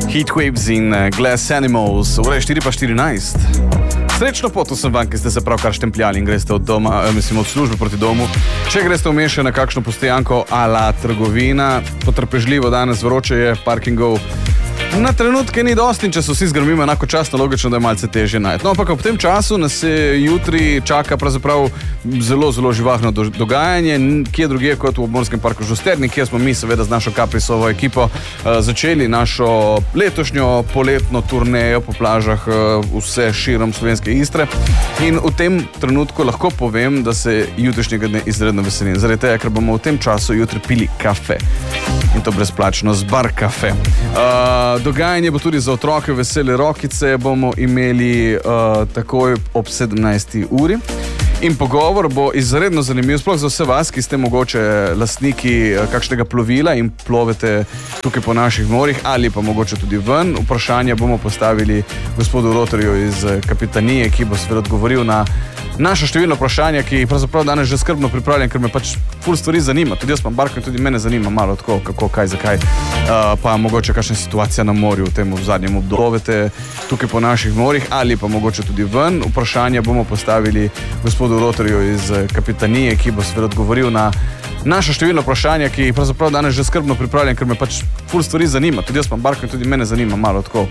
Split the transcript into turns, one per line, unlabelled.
Heatwaves in Glass Animals, ura je 4:14. Srečno pot vsem vam, ki ste se pravkar štempljali in greste od doma, od službe proti domu. Če greste vmes še na kakšno postojanko a la trgovina, potrpežljivo danes vroče je, parkingov na trenutke ni dosti in če se vsi zgrmimo enako časno, logično, da je malce težje najti. No, ampak ob tem času nas jutri čaka pravzaprav zelo, zelo živahno dogajanje, kje drugje kot v Obmorskem parku Žusternik, kjer smo mi seveda z našo Caprisovo ekipo začeli našo letošnjo poletno turnejo po plažah vse širom slovenske Istre. In v tem trenutku lahko povem, da se jutrišnjega dne izredno veselim. Zaradi tega, ker bomo v tem času jutri pili kafe. In to brezplačno z Bar Cafe. Dogajanje bo tudi za otroke, vesele rokice bomo imeli takoj ob 17. uri. In pogovor bo izredno zanimiv, sploh za vse vas, ki ste mogoče lastniki kakšnega plovila in plovete tukaj po naših morjih ali pa mogoče tudi ven. Vprašanja bomo postavili gospodu Rotorju iz kapitanije, ki bo seveda odgovoril na naša številna vprašanja, ki pravzaprav danes že skrbno pripravljam, ker me pač ful stvari zanima. Tudi jaz imam barko in tudi mene zanima malo tako, kako, kaj, zakaj, pa mogoče kakšna situacija na morju v tem zadnjem obdobju tukaj po naših morjih ali pa mogoče tudi ven. Vprašanja bomo postavili gospodu Rotorju iz kapitanije, ki bo seveda odgovoril na naša številna vprašanja, ki pravzaprav danes že skrbno pripravljam, ker me pač ful stvari zanima. Tudi jaz imam barko in tudi mene zanima malo tako,